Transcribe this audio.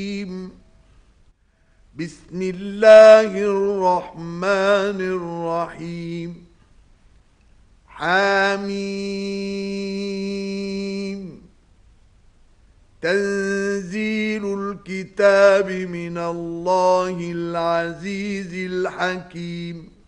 بسم الله الرحمن الرحيم حميم تنزيل الكتاب من الله العزيز الحكيم